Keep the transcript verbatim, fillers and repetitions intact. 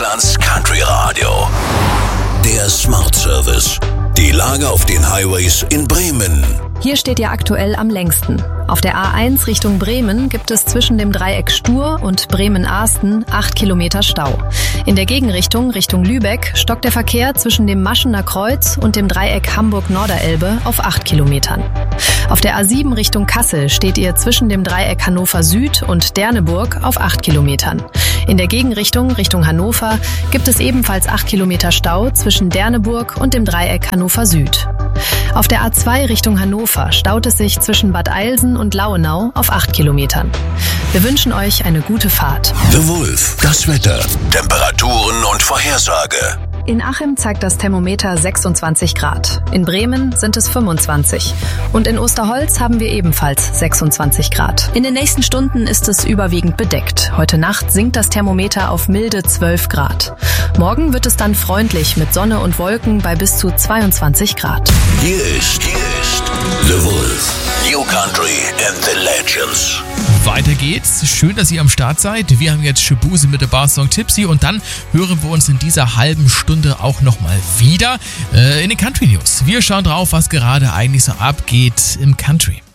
Deutschlands Country Radio. Der Smart Service. Die Lage auf den Highways in Bremen. Hier steht ihr aktuell am längsten. Auf der A eins Richtung Bremen gibt es zwischen dem Dreieck Stur und Bremen-Ahsten acht Kilometer Stau. In der Gegenrichtung Richtung Lübeck stockt der Verkehr zwischen dem Maschener Kreuz und dem Dreieck Hamburg-Norderelbe auf acht Kilometern. Auf der A sieben Richtung Kassel steht ihr zwischen dem Dreieck Hannover Süd und Derneburg auf acht Kilometern. In der Gegenrichtung Richtung Hannover gibt es ebenfalls acht Kilometer Stau zwischen Derneburg und dem Dreieck Hannover Süd. Auf der A zwei Richtung Hannover staut es sich zwischen Bad Eilsen und Lauenau auf acht Kilometern. Wir wünschen euch eine gute Fahrt. The Wolf, das Wetter, Temperaturen und Vorhersage. In Achim zeigt das Thermometer sechsundzwanzig Grad. In Bremen sind es fünfundzwanzig. Und in Osterholz haben wir ebenfalls sechsundzwanzig Grad. In den nächsten Stunden ist es überwiegend bedeckt. Heute Nacht sinkt das Thermometer auf milde zwölf Grad. Morgen wird es dann freundlich mit Sonne und Wolken bei bis zu zweiundzwanzig Grad. Hier ist, hier ist The Wolf. New Country and the Legends. Weiter geht's. Schön, dass ihr am Start seid. Wir haben jetzt Shaboozey mit der Bar-Song Tipsy und dann hören wir uns in dieser halben Stunde auch nochmal wieder äh, in den Country News. Wir schauen drauf, was gerade eigentlich so abgeht im Country.